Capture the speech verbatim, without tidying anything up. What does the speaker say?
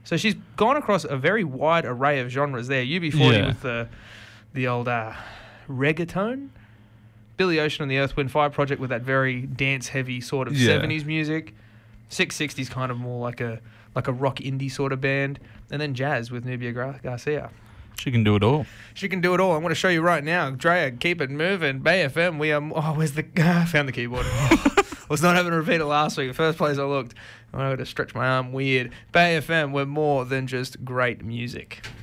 So she's gone across a very wide array of genres there. U B forty Yeah. with the the old uh, reggaeton. Billy Ocean and the Earth, Wind, Fire Project with that very dance-heavy sort of Yeah. seventies music. six sixty's kind of more like a like a rock indie sort of band. And then jazz with Nubia Gar- Garcia. She can do it all. She can do it all. I want to show you right now. Drea, keep it moving. Bay F M, we are... Oh, where's the... I found the keyboard. Was not having to repeat it last week. The first place I looked. I had to stretch my arm weird. Bay F M, we're more than just great music.